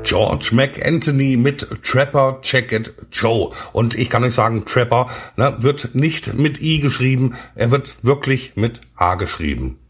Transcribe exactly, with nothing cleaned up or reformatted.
George McAnthony mit Trapper Check It Joe. Und ich kann euch sagen, Trapper, ne, wird nicht mit I geschrieben, er wird wirklich mit A geschrieben.